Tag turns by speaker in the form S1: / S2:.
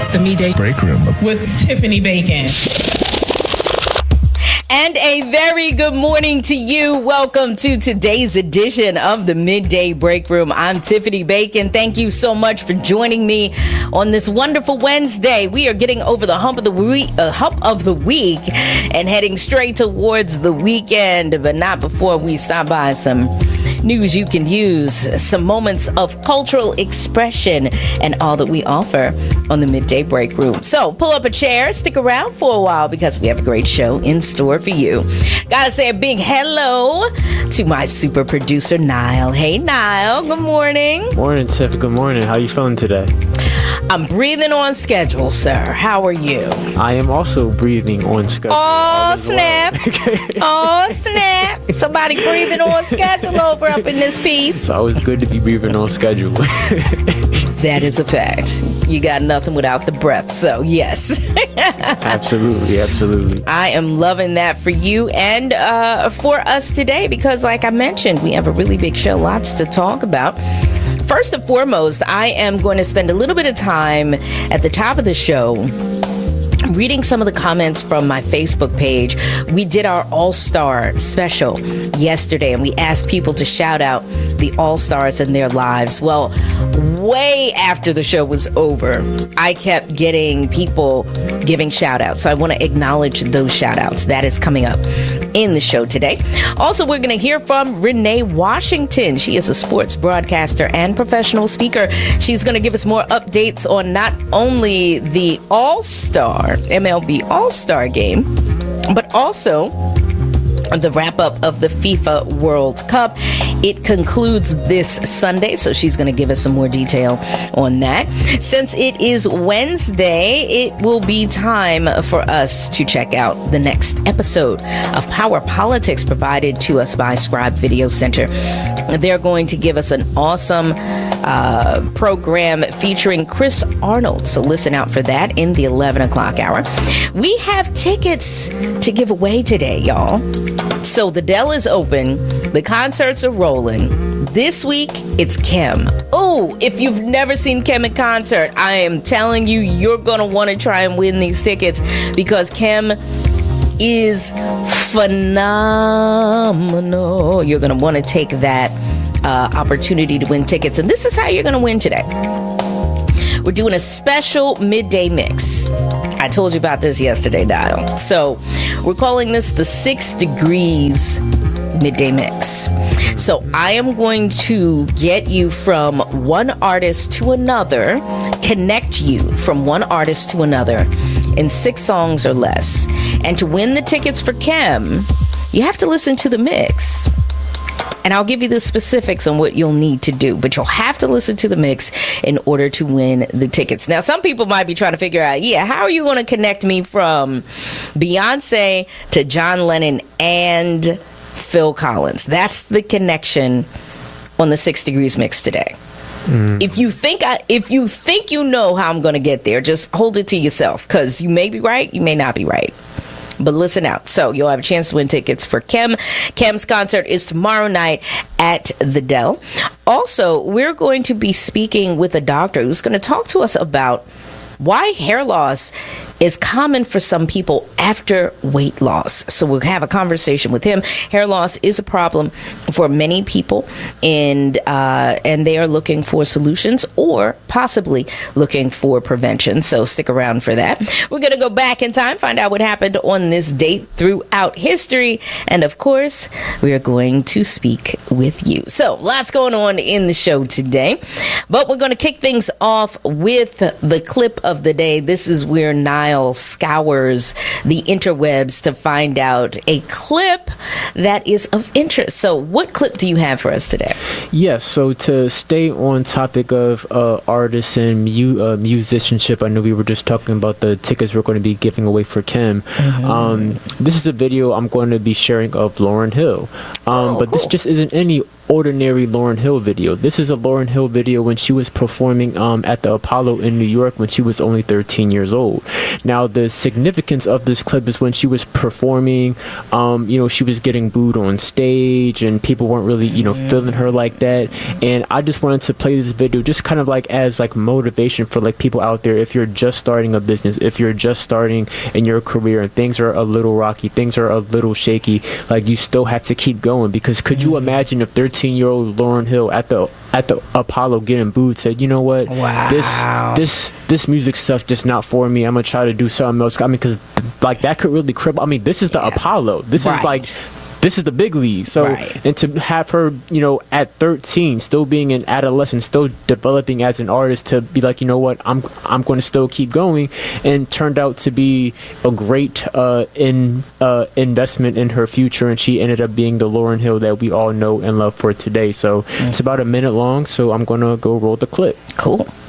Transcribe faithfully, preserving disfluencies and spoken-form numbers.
S1: The Midday Break Room
S2: with Tiffany Bacon.
S3: And a very good morning to you. Welcome to today's edition of the Midday Break Room. I'm Tiffany Bacon. Thank you so much for joining me on this wonderful Wednesday. We are getting over the hump of the week, uh, hump of the week, and heading straight towards the weekend. But not before we stop by some news you can use, some moments of cultural expression, and all that we offer on the Midday Break Room. So pull up a chair, stick around for a while because we have a great show in store for you. Gotta say a big hello to my super producer, Niall. Hey, Niall. Good morning.
S4: Morning, Tiff. Good morning. How you feeling today?
S3: I'm breathing on schedule, sir. How are you?
S4: I am also breathing on schedule.
S3: Oh, snap. Oh, snap. Somebody breathing on schedule over up in this piece.
S4: It's always good to be breathing on schedule.
S3: That is a fact. You got nothing without the breath, so yes.
S4: Absolutely, absolutely.
S3: I am loving that for you and uh, for us today because, like I mentioned, we have a really big show, lots to talk about. First and foremost, I am going to spend a little bit of time at the top of the show reading some of the comments from my Facebook page. We did our All-Star special yesterday, and we asked people to shout out the All-Stars in their lives. Well, way after the show was over, I kept getting people giving shout-outs. So I want to acknowledge those shout-outs. That is coming up in the show today. Also, we're going to hear from Renee Washington. She is a sports broadcaster and professional speaker. She's going to give us more updates on not only the All-Star, M L B All-Star game, but also the wrap-up of the FIFA World Cup. It concludes this Sunday, so she's going to give us some more detail on that. Since it is Wednesday, it will be time for us to check out the next episode of Power Politics provided to us by Scribe Video Center. They're going to give us an awesome uh, program featuring Chris Arnold, so listen out for that in the eleven o'clock hour. We have tickets to give away today, y'all. So the Dell is open. The concerts are rolling. This week, it's Kem. Oh, if you've never seen Kem in concert, I am telling you, you're going to want to try and win these tickets because Kem is phenomenal. You're going to want to take that uh, opportunity to win tickets. And this is how you're going to win today. We're doing a special midday mix. I told you about this yesterday, Dial. So we're calling this the Six Degrees Midday Mix. So I am going to get you from one artist to another, connect you from one artist to another in six songs or less. And to win the tickets for Kem, you have to listen to the mix. And I'll give you the specifics on what you'll need to do, but you'll have to listen to the mix in order to win the tickets. Now, some people might be trying to figure out, yeah, how are you going to connect me from Beyonce to John Lennon and Phil Collins? That's the connection on the Six Degrees mix today. Mm. If you think I, if you think you know how I'm going to get there, just hold it to yourself because you may be right, you may not be right. But listen out. So you'll have a chance to win tickets for Kem. Kem's concert is tomorrow night at the Dell. Also, we're going to be speaking with a doctor who's going to talk to us about why hair loss is common for some people after weight loss. So we'll have a conversation with him. Hair loss is a problem for many people, and uh, and they are looking for solutions or possibly looking for prevention. So stick around for that. We're going to go back in time, find out what happened on this date throughout history, and of course, we are going to speak with you. So lots going on in the show today, but we're going to kick things off with the clip of the day. This is where Niall scours the interwebs to find out a clip that is of interest. So what clip do you have for us today?
S4: Yes, so to stay on topic of uh, artists and mu- uh, musicianship, I know we were just talking about the tickets we're going to be giving away for Kem. Mm-hmm. Um, this is a video I'm going to be sharing of Lauryn Hill. Um,
S3: oh,
S4: but
S3: cool.
S4: This just isn't any ordinary Lauryn Hill video. This is a Lauryn Hill video when she was performing um, at the Apollo in New York when she was only thirteen years old. Now, the significance of this clip is when she was performing, um, you know, she was getting booed on stage and people weren't really, you know, feeling her like that. And I just wanted to play this video just kind of like as like motivation for like people out there. If you're just starting a business, if you're just starting in your career and things are a little rocky, things are a little shaky, like you still have to keep going. Because could you imagine if thirteen year old Lauryn Hill at the at the Apollo getting booed said, you know what,
S3: wow.
S4: this this this music stuff just not for me, I'm gonna try to do something else. I mean, because like that could really cripple. I mean, this is the yeah. Apollo, this right. is like this is the big league. So right. and to have her, you know, at thirteen, still being an adolescent, still developing as an artist, to be like, you know what, I'm I'm going to still keep going, and turned out to be a great uh, in uh, investment in her future, and she ended up being the Lauryn Hill that we all know and love for today. So mm. it's about a minute long, so I'm going to go roll the clip.
S3: Cool.